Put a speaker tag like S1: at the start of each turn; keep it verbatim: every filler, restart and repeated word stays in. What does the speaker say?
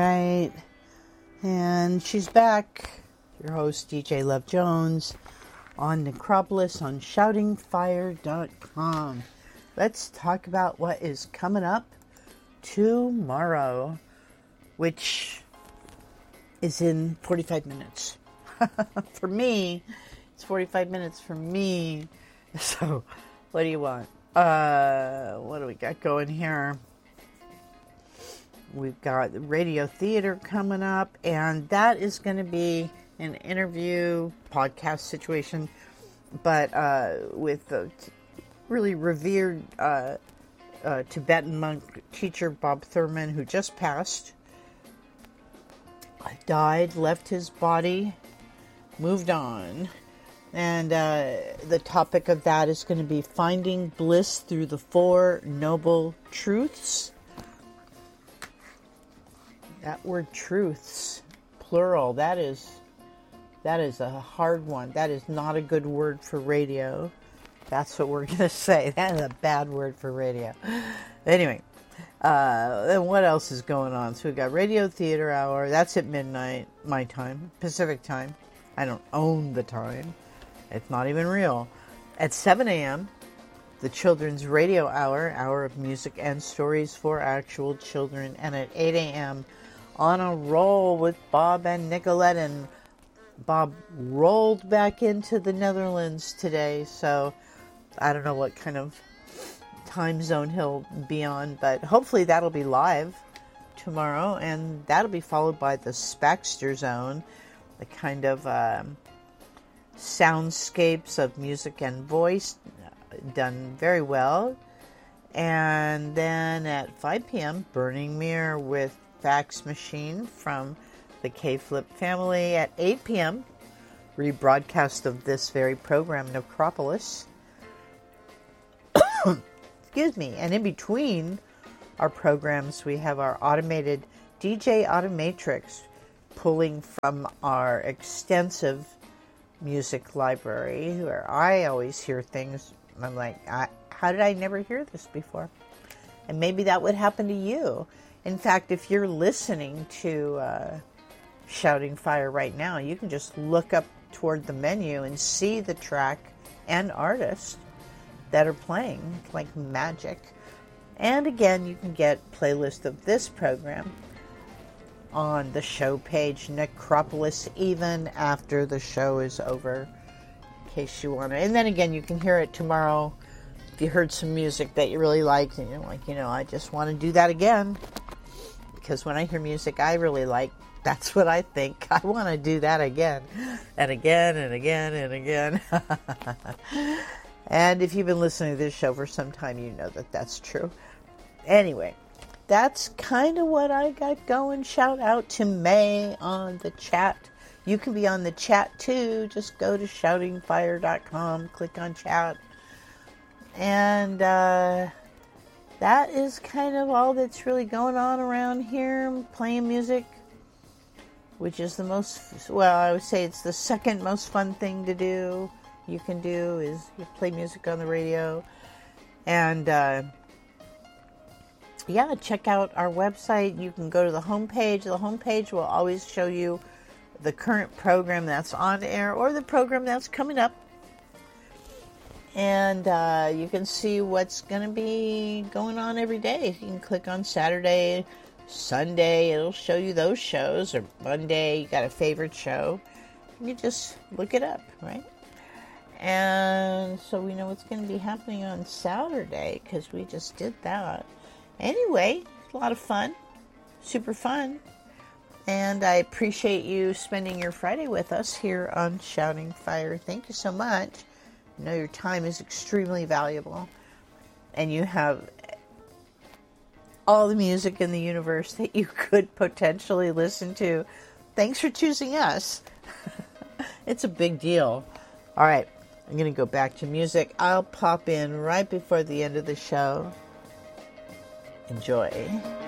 S1: Right, and she's back. Your host, D J Love Jones, on Necropolis on shouting fire dot com. Let's talk about what is coming up tomorrow, which is in forty-five minutes. For me, it's forty-five minutes for me. So, what do you want? Uh, what do we got going here? We've got radio theater coming up, and that is going to be an interview podcast situation, but uh, with a really revered uh, uh, Tibetan monk teacher, Bob Thurman, who just passed, died, left his body, moved on. And uh, the topic of that is going to be finding bliss through the Four Noble Truths. That word truths, plural, that is that is a hard one. That is not a good word for radio. That's what we're going to say. That is a bad word for radio. Anyway, uh, then what else is going on? So we've got Radio Theater Hour. That's at midnight, my time, Pacific time. I don't own the time. It's not even real. At seven a.m., the Children's Radio Hour, hour of music and stories for actual children. And at eight a.m., On a Roll with Bob and Nicolette. And Bob rolled back into the Netherlands today, so I don't know what kind of time zone he'll be on, but hopefully that'll be live tomorrow, and that'll be followed by the Spaxter Zone, the kind of um, soundscapes of music and voice, done very well. And then at five p.m., Burning Mirror with Fax Machine from the K-Flip family. At eight p.m., rebroadcast of this very program, Necropolis. Excuse me. And in between our programs, we have our automated D J Automatrix, pulling from our extensive music library, where I always hear things. I'm like, I, how did I never hear this before? And maybe that would happen to you. In fact, if you're listening to uh, Shouting Fire right now, you can just look up toward the menu and see the track and artist that are playing, like magic. And again, you can get playlist of this program on the show page, Necropolis, even after the show is over, in case you want to. And then again, you can hear it tomorrow if you heard some music that you really liked, and you're like, you know, I just want to do that again. Because when I hear music I really like, that's what I think. I want to do that again, and again, and again, and again. And if you've been listening to this show for some time, you know that that's true. Anyway, that's kind of what I got going. Shout out to May on the chat. You can be on the chat too. Just go to shouting fire dot com, click on chat. And uh, that is kind of all that's really going on around here. I'm playing music, which is the most, well, I would say it's the second most fun thing to do. You can do is you play music on the radio. And uh, yeah, check out our website. You can go to the homepage. The homepage will always show you the current program that's on air or the program that's coming up. And uh, you can see what's going to be going on every day. You can click on Saturday, Sunday. It'll show you those shows. Or Monday, you got a favorite show. You just look it up, right? And so we know what's going to be happening on Saturday, because we just did that. Anyway, a lot of fun. Super fun. And I appreciate you spending your Friday with us here on Shouting Fire. Thank you so much. I know your time is extremely valuable. And you have all the music in the universe that you could potentially listen to. Thanks for choosing us. It's a big deal. All right. I'm going to go back to music. I'll pop in right before the end of the show. Enjoy.